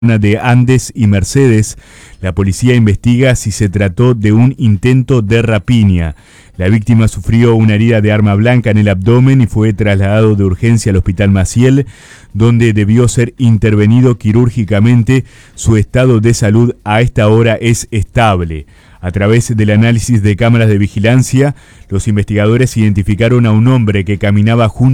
de Andes y Mercedes. La policía investiga si se trató de un intento de rapiña. La víctima sufrió una herida de arma blanca en el abdomen y fue trasladado de urgencia al Hospital Maciel, donde debió ser intervenido quirúrgicamente. Su estado de salud a esta hora es estable. A través del análisis de cámaras de vigilancia, los investigadores identificaron a un hombre que caminaba junto